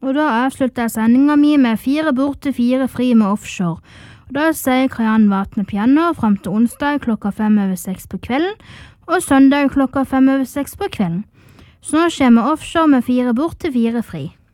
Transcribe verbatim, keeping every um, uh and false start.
Og da avslutter jeg sendingen min med fire borte, fire fri med offshore. Og da sier Krian Vatne piano frem til onsdag klokka fem over seks på kvelden, og søndag klokka fem over seks på kvelden. Så nå kommer offshore med fire borte, fire fri.